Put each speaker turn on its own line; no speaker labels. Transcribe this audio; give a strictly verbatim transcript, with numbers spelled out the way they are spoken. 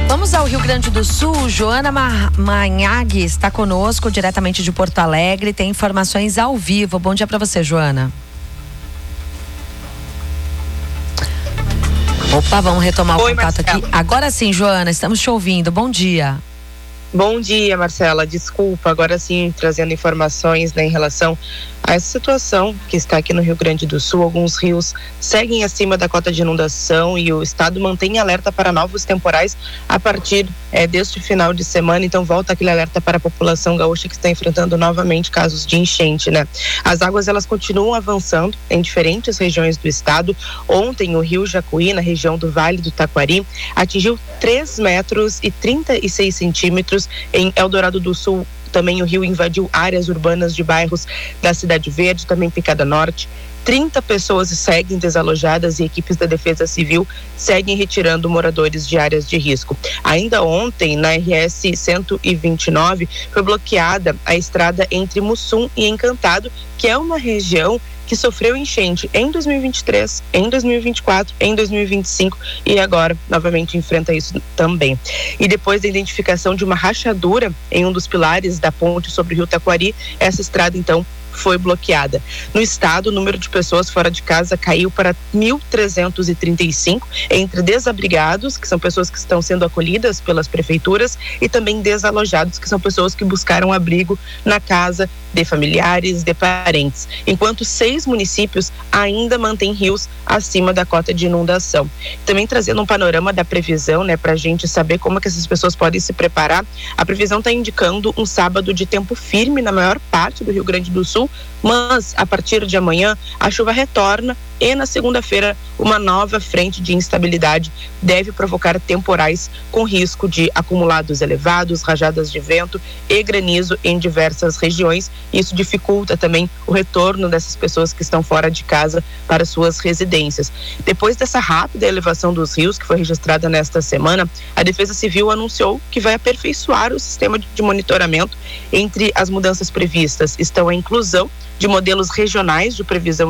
Vamos ao Rio Grande do Sul. Joana Manhag está conosco diretamente de Porto Alegre. Tem informações ao vivo. Bom dia para você, Joana. Opa, vamos retomar o
Oi,
contato
Marcela.
aqui. Agora sim, Joana, estamos te ouvindo. Bom dia.
Bom dia, Marcela. Desculpa, agora sim, trazendo informações, né, em relação a essa situação que está aqui no Rio Grande do Sul. Alguns rios seguem acima da cota de inundação e o estado mantém alerta para novos temporais a partir é, deste final de semana. Então volta aquele alerta para a população gaúcha que está enfrentando novamente casos de enchente, né? As águas, elas continuam avançando em diferentes regiões do estado. Ontem o rio Jacuí, na região do Vale do Taquari, atingiu três metros e trinta e seis centímetros. Em Eldorado do Sul, também o rio invadiu áreas urbanas de bairros da Cidade Verde, também Picada Norte. trinta pessoas seguem desalojadas e equipes da Defesa Civil seguem retirando moradores de áreas de risco. Ainda ontem, na R S cento e vinte e nove, foi bloqueada a estrada entre Mussum e Encantado, que é uma região que sofreu enchente em dois mil e vinte e três, em dois mil e vinte e quatro, em dois mil e vinte e cinco e agora novamente enfrenta isso também. E depois da identificação de uma rachadura em um dos pilares da ponte sobre o rio Taquari, essa estrada então foi bloqueada. No estado, o número de pessoas fora de casa caiu para mil trezentos e trinta e cinco, entre desabrigados, que são pessoas que estão sendo acolhidas pelas prefeituras, e também desalojados, que são pessoas que buscaram abrigo na casa de familiares, de parentes. Enquanto seis municípios ainda mantêm rios acima da cota de inundação. Também trazendo um panorama da previsão, né, para a gente saber como é que essas pessoas podem se preparar. A previsão está indicando um sábado de tempo firme na maior parte do Rio Grande do Sul, mas a partir de amanhã a chuva retorna e na segunda-feira uma nova frente de instabilidade deve provocar temporais com risco de acumulados elevados, rajadas de vento e granizo em diversas regiões. Isso dificulta também o retorno dessas pessoas que estão fora de casa para suas residências. Depois dessa rápida elevação dos rios que foi registrada nesta semana, a Defesa Civil anunciou que vai aperfeiçoar o sistema de monitoramento. Entre as mudanças previstas estão a inclusão de modelos regionais de previsão